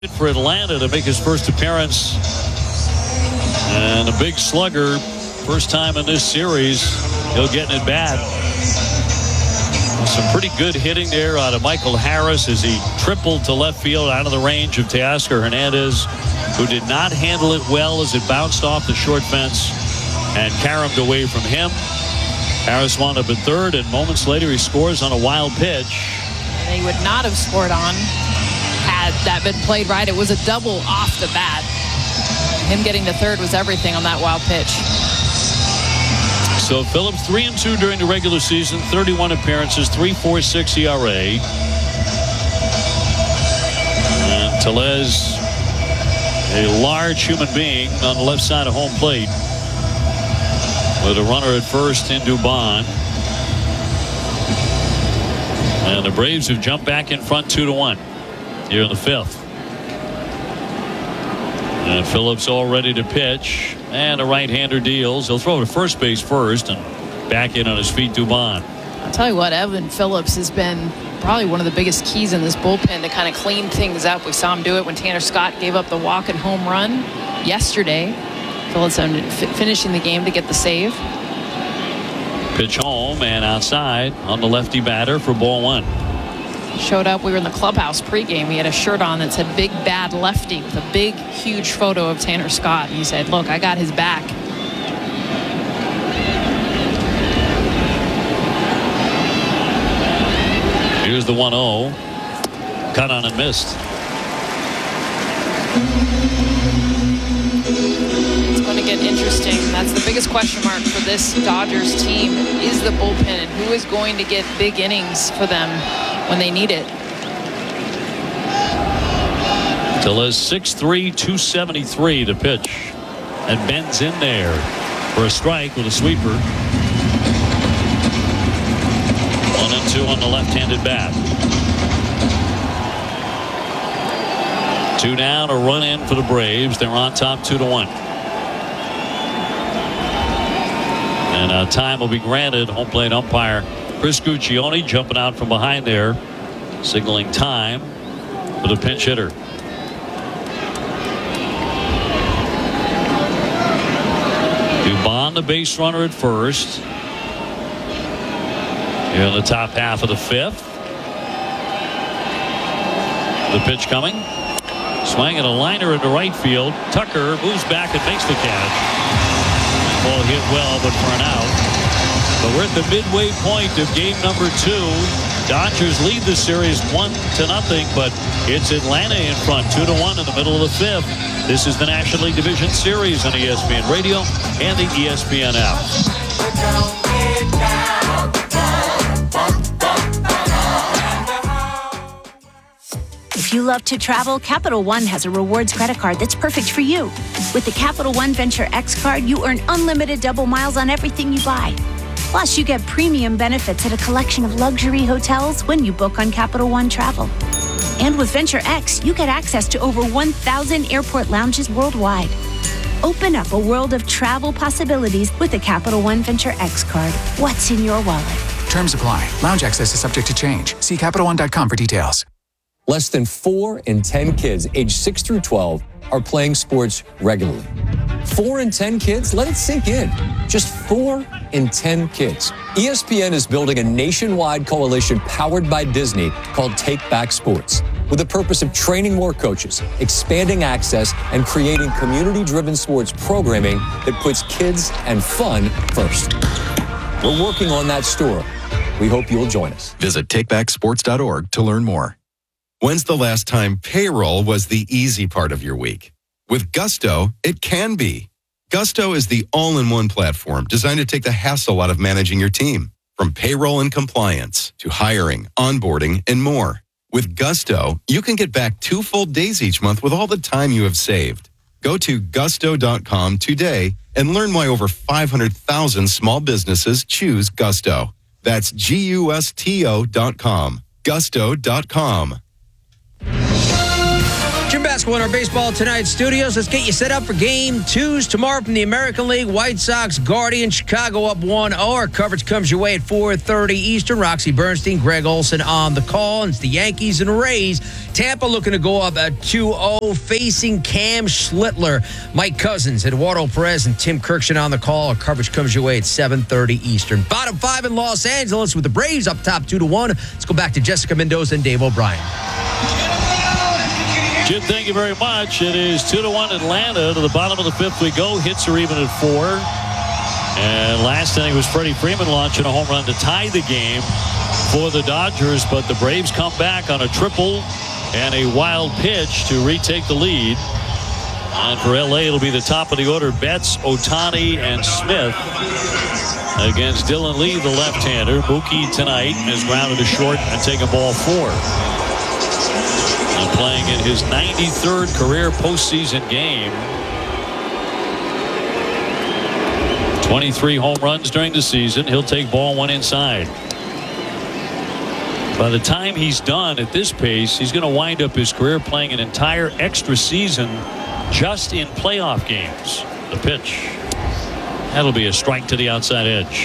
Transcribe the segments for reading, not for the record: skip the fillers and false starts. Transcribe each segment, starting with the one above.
For Atlanta to make his first appearance, and a big slugger, first time in this series. He'll get it bad. Some pretty good hitting there out of Michael Harris as he tripled to left field out of the range of Teoscar Hernandez, who did not handle it well as it bounced off the short fence and caromed away from him. Harris wound up at third, and moments later he scores on a wild pitch. And he would not have scored on had that been played right. It was a double off the bat. Him getting to third was everything on that wild pitch. So Phillips 3-2 during the regular season, 31 appearances, 3.46 ERA. And Tellez, a large human being on the left side of home plate, with a runner at first in Dubon. And the Braves have jumped back in front 2-1 here in the fifth. And Phillips all ready to pitch, and a right-hander deals. He'll throw to first base first and back in on his feet Dubon. I'll tell you what, Evan Phillips has been probably one of the biggest keys in this bullpen to kind of clean things up. We saw him do it when Tanner Scott gave up the walk and home run yesterday. Phillips finishing the game to get the save. Pitch home and outside on the lefty batter for ball one. Showed up. We were in the clubhouse pregame. He had a shirt on that said "Big Bad Lefty" with a big, huge photo of Tanner Scott. And he said, "Look, I got his back." Here's the 1-0. Cut on and missed. It's going to get interesting. That's the biggest question mark for this Dodgers team, is the bullpen, and who is going to get big innings for them when they need it. Tellez 6'3", 273 to pitch, and Ben's in there for a strike with a sweeper. 1-2 on the left-handed bat. 2 down, a run in for the Braves. They're on top 2-1. And time will be granted. Home plate umpire Chris Guccione jumping out from behind there, signaling time for the pinch hitter. Dubon, the base runner at first. Here in the top half of the fifth. The pitch coming. Swing and a liner into right field. Tucker moves back and makes the catch. Ball hit well, but for an out. But we're at the midway point of game number 2. Dodgers lead the series 1-0, but it's Atlanta in front 2-1 in the middle of the fifth. This is the National League Division Series on ESPN Radio and the ESPN app. If you love to travel, Capital One has a rewards credit card that's perfect for you. With the Capital One Venture X card, you earn unlimited double miles on everything you buy. Plus, you get premium benefits at a collection of luxury hotels when you book on Capital One Travel. And with Venture X, you get access to over 1,000 airport lounges worldwide. Open up a world of travel possibilities with the Capital One Venture X card. What's in your wallet? Terms apply. Lounge access is subject to change. See CapitalOne.com for details. Less than 4 in 10 kids aged 6 through 12 are playing sports regularly. 4 in 10 kids? Let it sink in. Just 4 in 10 kids. ESPN is building a nationwide coalition powered by Disney called Take Back Sports, with the purpose of training more coaches, expanding access, and creating community-driven sports programming that puts kids and fun first. We're working on that story. We hope you'll join us. Visit takebacksports.org to learn more. When's the last time payroll was the easy part of your week? With Gusto, it can be. Gusto is the all-in-one platform designed to take the hassle out of managing your team, from payroll and compliance to hiring, onboarding, and more. With Gusto, you can get back 2 full days each month with all the time you have saved. Go to gusto.com today and learn why over 500,000 small businesses choose Gusto. That's Gusto.com. Gusto.com. Jim Basketball in our Baseball Tonight studios. Let's get you set up for Game 2s tomorrow from the American League. White Sox, Guardians, Chicago up 1-0. Our coverage comes your way at 4:30 Eastern. Roxy Bernstein, Greg Olson on the call. And it's the Yankees and Rays. Tampa looking to go up at 2-0, facing Cam Schlittler. Mike Cousins, Eduardo Perez, and Tim Kirkshin on the call. Our coverage comes your way at 7:30 Eastern. Bottom 5 in Los Angeles with the Braves up top 2-1. Let's go back to Jessica Mendoza and Dave O'Brien. Jim, thank you very much. It is 2-1 Atlanta. To the bottom of the fifth we go. Hits are even at 4. And last inning was Freddie Freeman launching a home run to tie the game for the Dodgers. But the Braves come back on a triple and a wild pitch to retake the lead. And for L.A., it'll be the top of the order. Betts, Ohtani, and Smith against Dylan Lee, the left-hander. Mookie tonight is grounded to short and taking ball 4. And playing in his 93rd career postseason game. 23 home runs during the season. He'll take ball 1 inside. By the time he's done at this pace, he's going to wind up his career playing an entire extra season just in playoff games. The pitch. That'll be a strike to the outside edge.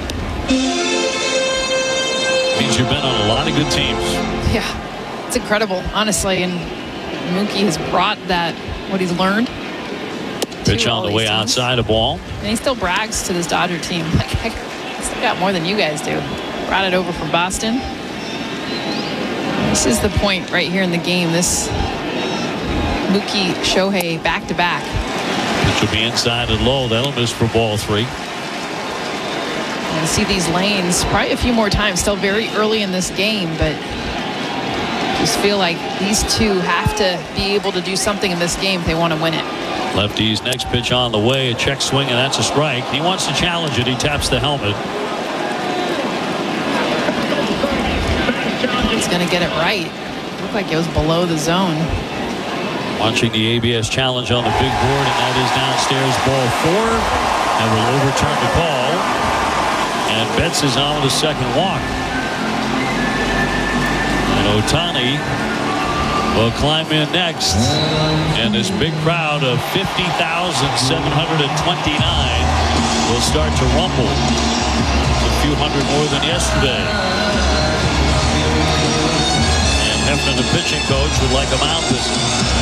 Means you've been on a lot of good teams. Yeah. It's incredible, honestly, and Mookie has brought that, what he's learned. Pitch on the way outside a ball. And he still brags to this Dodger team. Like, I still got more than you guys do. Brought it over from Boston. This is the point right here in the game. This Mookie Shohei back-to-back. Pitch will be inside and low. That'll miss for ball 3. And see these lanes probably a few more times. Still very early in this game, but just feel like these two have to be able to do something in this game if they want to win it. Lefty's next pitch on the way. A check swing, and that's a strike. He wants to challenge it. He taps the helmet. He's going to get it right. Looked like it was below the zone. Watching the ABS challenge on the big board, and that is downstairs, ball 4. And will overturn the call. And Betts is on with a second walk. And Ohtani will climb in next. And this big crowd of 50,729 will start to rumble. It's a few hundred more than yesterday. And Hefner, the pitching coach, would like a mound visit.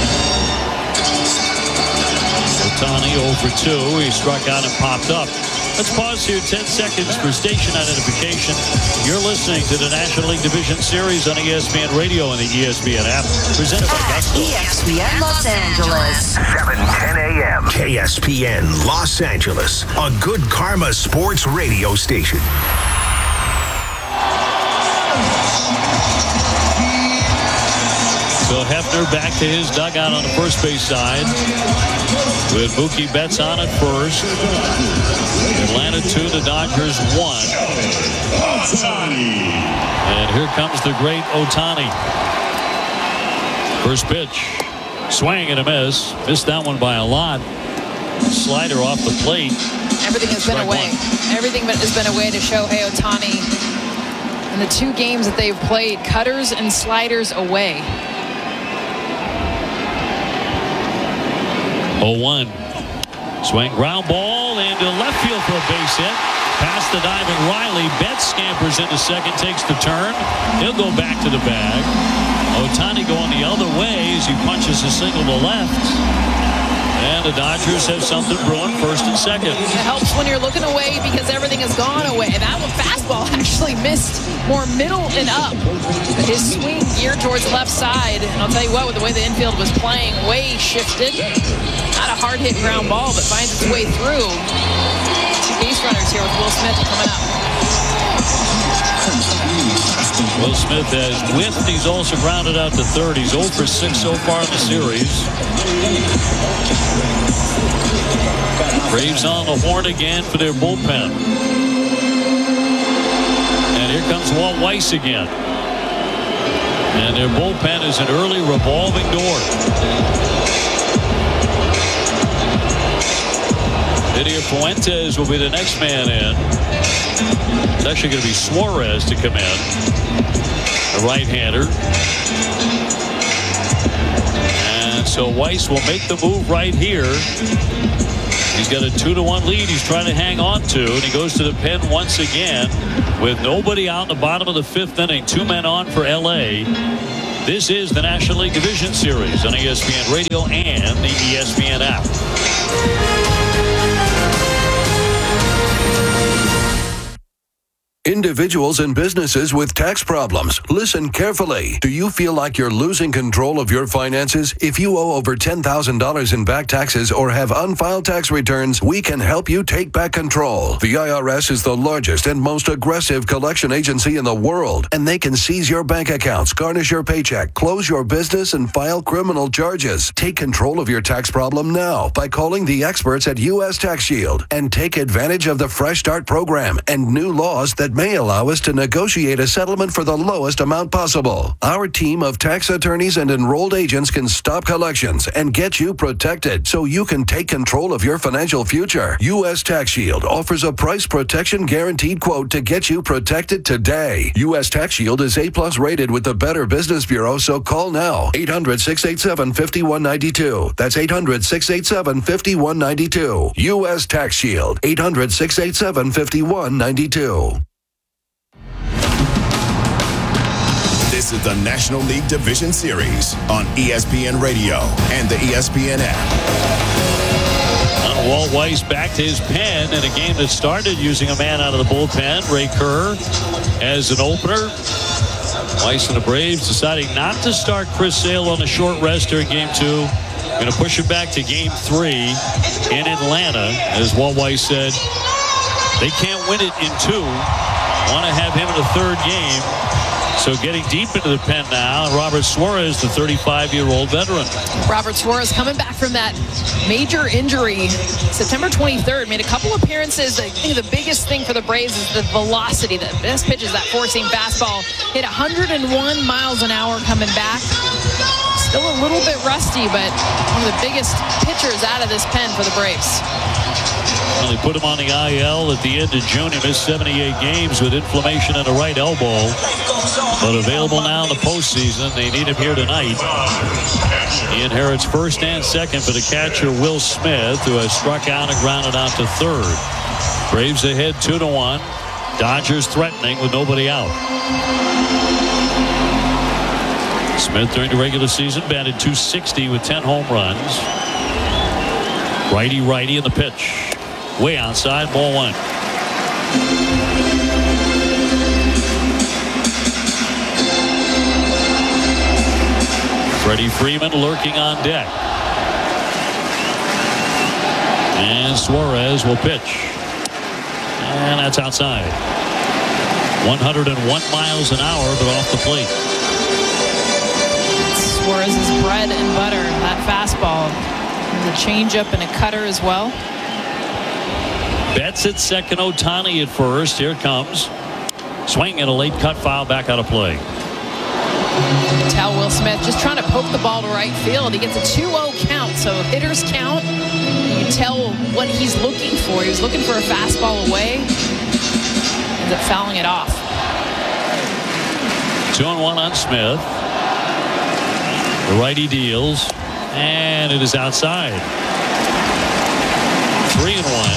Ohtani 0 for 2. He struck out and popped up. Let's pause here 10 seconds for station identification. You're listening to the National League Division Series on ESPN Radio and the ESPN app. Presented by Gusto. ESPN Los Angeles. 7:10 a.m. KSPN Los Angeles. A good karma sports radio station. So Hefner back to his dugout on the first base side with Mookie Betts on at first. Atlanta 2, the Dodgers 1. And here comes the great Ohtani. First pitch. Swing and a miss. Missed that one by a lot. Slider off the plate. Everything has been away. Everything has been away to Shohei Ohtani. In the 2 games that they've played, cutters and sliders away. 0-1. Swing, ground ball into left field for a base hit. Past the diving Riley. Betts scampers into second, takes the turn. He'll go back to the bag. Ohtani going the other way as he punches a single to left. And the Dodgers have something brewing first and second. It helps when you're looking away because everything has gone away. And that one fastball actually missed more middle and up. His swing geared towards the left side. And I'll tell you what, with the way the infield was playing, way shifted. Not a hard hit ground ball, but finds its way through. 2 base runners here with Will Smith coming up. Will Smith has whiffed. He's also grounded out to third. He's 0 for 6 so far in the series. Braves on the horn again for their bullpen. And here comes Walt Weiss again. And their bullpen is an early revolving door. Didier Fuentes will be the next man in. It's actually going to be Suarez to come in. The right-hander. And So Weiss will make the move right here. He's got a 2-1 lead he's trying to hang on to, and he goes to the pen once again with nobody out in the bottom of the 5th inning. 2 men on for L.A. This is the National League Division Series on ESPN Radio and the ESPN app. Individuals and businesses with tax problems, listen carefully. Do you feel like you're losing control of your finances? If you owe over $10,000 in back taxes or have unfiled tax returns, we can help you take back control. The IRS is the largest and most aggressive collection agency in the world, and they can seize your bank accounts, garnish your paycheck, close your business, and file criminal charges. Take control of your tax problem now by calling the experts at U.S. Tax Shield and take advantage of the Fresh Start program and new laws that may allow us to negotiate a settlement for the lowest amount possible. Our team of tax attorneys and enrolled agents can stop collections and get you protected so you can take control of your financial future. U.S. Tax Shield offers a price protection guaranteed quote to get you protected today. U.S. Tax Shield is A+ rated with the Better Business Bureau, so call now. 800-687-5192. That's 800-687-5192. U.S. Tax Shield. 800-687-5192. This is the National League Division Series on ESPN Radio and the ESPN app. Walt Weiss back to his pen in a game that started using a man out of the bullpen. Ray Kerr as an opener. Weiss and the Braves deciding not to start Chris Sale on a short rest during Game 2. Going to push him back to Game 3 in Atlanta. As Walt Weiss said, they can't win it in 2. Want to have him in the 3rd game. So getting deep into the pen now, Robert Suarez, the 35-year-old veteran. Robert Suarez coming back from that major injury September 23rd, made a couple appearances. I think the biggest thing for the Braves is the velocity. The best pitch is that four-seam fastball. Hit 101 miles an hour coming back. Still a little bit rusty, but one of the biggest pitchers out of this pen for the Braves. Well, they put him on the IL at the end of June. He missed 78 games with inflammation in the right elbow. But available now in the postseason. They need him here tonight. He inherits first and second for the catcher, Will Smith, who has struck out and grounded out to 3rd. Braves ahead 2-1. Dodgers threatening with nobody out. Smith during the regular season batted .260 with 10 home runs. Righty in the pitch. Way outside, ball 1. Freddie Freeman lurking on deck. And Suarez will pitch. And that's outside. 101 miles an hour, but off the plate. Suarez's bread and butter, that fastball. There's a changeup and a cutter as well. Betts at second, Ohtani at first. Here it comes. Swing and a late cut foul, back out of play. Tell Will Smith just trying to poke the ball to right field. He gets a 2-0 count, so hitters count. You tell what he's looking for. He was looking for a fastball away. Ends up fouling it off. 2-1 on Smith. The righty deals, and it is outside. 3-1.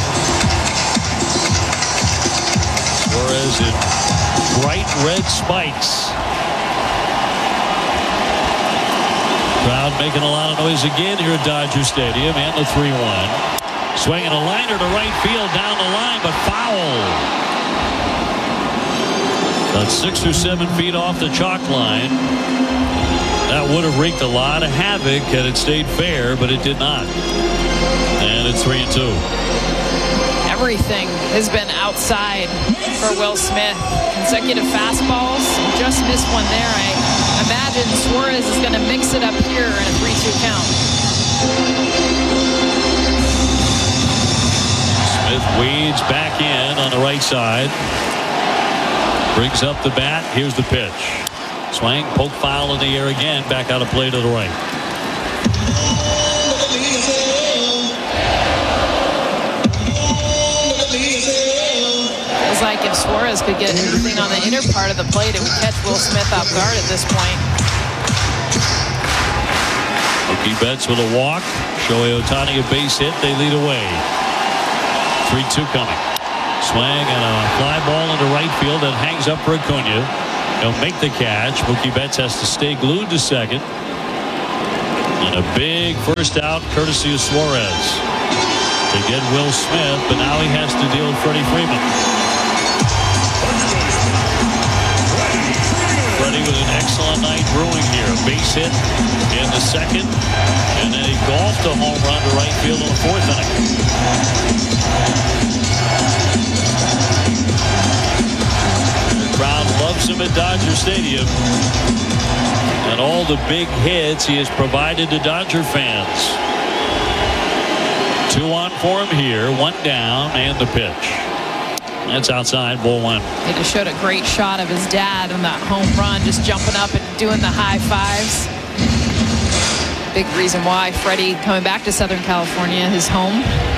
Suarez in bright red spikes. Crowd making a lot of noise again here at Dodger Stadium, and the 3-1. Swinging a liner to right field down the line, but foul. About 6 or 7 feet off the chalk line. That would have wreaked a lot of havoc had it stayed fair, but it did not. And it's 3-2. Everything has been outside for Will Smith. Consecutive fastballs, just missed one there. I imagine Suarez is going to mix it up here in a 3-2 count. Smith wades back in on the right side. Brings up the bat. Here's the pitch. Swing, poke, foul in the air again. Back out of play to the right. Feels like if Suarez could get anything on the inner part of the plate, it would catch Will Smith off guard at this point. Mookie Betts with a walk. Shohei Ohtani a base hit. They lead away. 3-2 coming. Swing and a fly ball into right field that hangs up for Acuna. He'll make the catch. Mookie Betts has to stay glued to second. And a big first out courtesy of Suarez to get Will Smith, but now he has to deal with Freddie Freeman. Freddie with an excellent night brewing here. Base hit in the second, and then he golfed a home run to right field in the fourth inning. The crowd loves him at Dodger Stadium. And all the big hits he has provided to Dodger fans. 2 on for him here, 1 down, and the pitch. That's outside, ball 1. They just showed a great shot of his dad on that home run, just jumping up and doing the high fives. Big reason why Freddie coming back to Southern California, his home.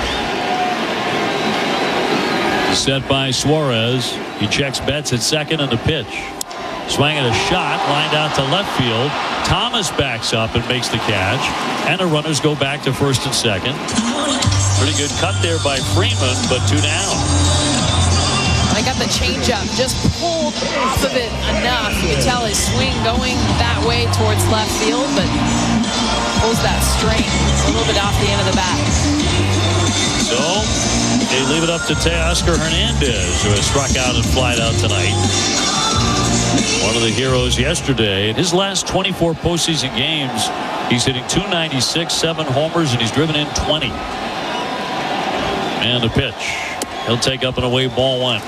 Set by Suarez. He checks Betts at second and the pitch. Swinging a shot, lined out to left field. Thomas backs up and makes the catch. And the runners go back to first and second. Pretty good cut there by Freeman, but 2 down. I got the changeup, just pulled off of it enough. You can tell his swing going that way towards left field, but pulls that string a little bit off the end of the bat. So they leave it up to Teoscar Hernandez, who has struck out and flied out tonight. One of the heroes yesterday. In his last 24 postseason games, he's hitting .296, 7 homers, and he's driven in 20. And the pitch. He'll take up and away, ball 1.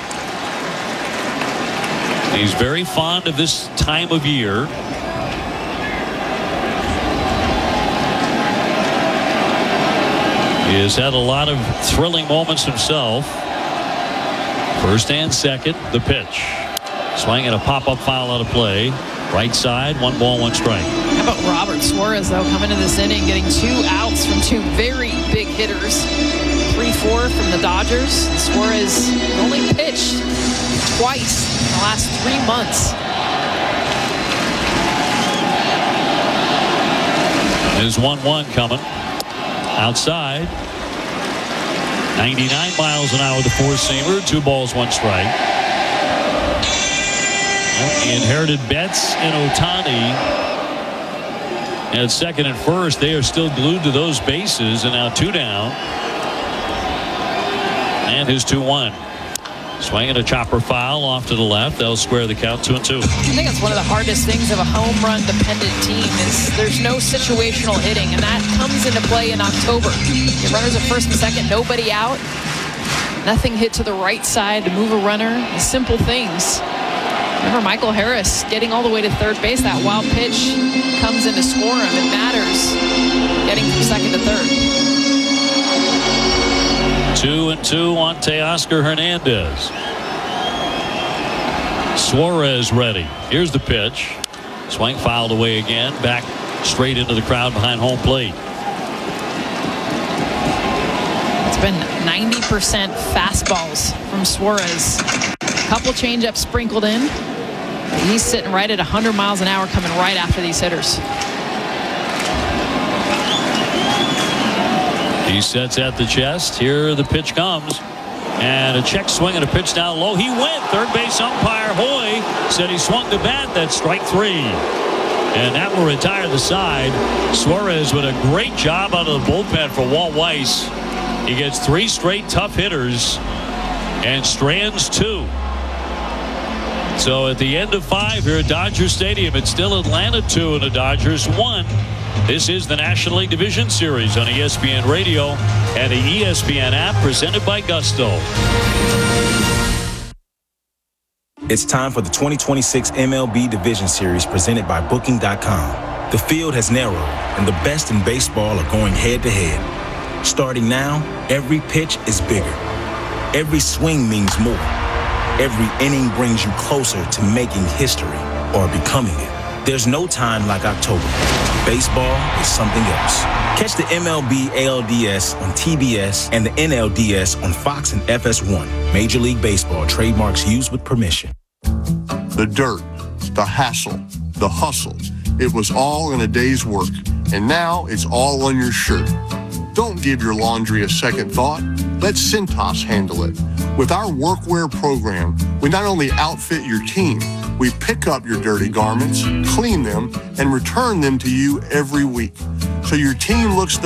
He's very fond of this time of year. He has had a lot of thrilling moments himself. First and second, the pitch. Swing and a pop-up foul out of play. Right side, 1 ball, 1 strike. How about Robert Suarez, though, coming into this inning, getting 2 outs from 2 very big hitters. 3-4 from the Dodgers. Suarez only pitched twice in the last 3 months. There's 1-1 coming. Outside. 99 miles an hour, the 4-seamer. 2 balls, 1 strike. He inherited Betts and Ohtani. At second and first, they are still glued to those bases, and now 2 down. And his 2-1. Swinging a chopper foul off to the left. They'll square the count, 2-2. I think it's one of the hardest things of a home run dependent team is there's no situational hitting, and that comes into play in October. Your runners at first and second, nobody out. Nothing hit to the right side to move a runner. The simple things. Remember Michael Harris getting all the way to third base. That wild pitch comes in to score him. It matters getting from second to third. 2-2 on Teoscar Hernandez. Suarez ready. Here's the pitch. Swing fouled away again. Back straight into the crowd behind home plate. It's been 90% fastballs from Suarez. A couple changeups sprinkled in. He's sitting right at 100 miles an hour coming right after these hitters. He sets at the chest. Here the pitch comes. And a check swing and a pitch down low. He went. Third base umpire Hoy said he swung the bat. That's strike 3. And that will retire the side. Suarez with a great job out of the bullpen for Walt Weiss. He gets 3 straight tough hitters and strands 2. So at the end of 5 here at Dodger Stadium, it's still Atlanta 2 and the Dodgers 1. This is the National League Division Series on ESPN Radio and the ESPN app, presented by Gusto. It's time for the 2026 MLB Division Series presented by Booking.com. The field has narrowed, and the best in baseball are going head-to-head. Starting now, every pitch is bigger. Every swing means more. Every inning brings you closer to making history or becoming it. There's no time like October. Baseball is something else. Catch the MLB ALDS on TBS and the NLDS on Fox and FS1. Major League Baseball trademarks used with permission. The dirt, the hassle, the hustle. It was all in a day's work. and now it's all on your shirt. Don't give your laundry a second thought. Let Cintas handle it. With our workwear program, we not only outfit your team, we pick up your dirty garments, clean them, and return them to you every week. So your team looks their